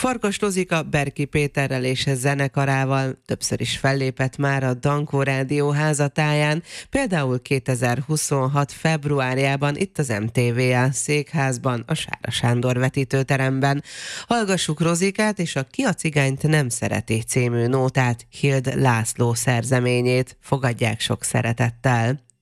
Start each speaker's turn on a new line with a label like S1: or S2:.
S1: Farkas Rozika Berki Péterrel és zenekarával többször is fellépett már a Dankó Rádió házatáján, például 2026. februárjában itt az MTVA székházban, a Sára Sándor vetítőteremben. Hallgassuk Rozikát és a Ki a cigányt nem szereti című nótát, Hild László szerzeményét. Fogadják sok szeretettel.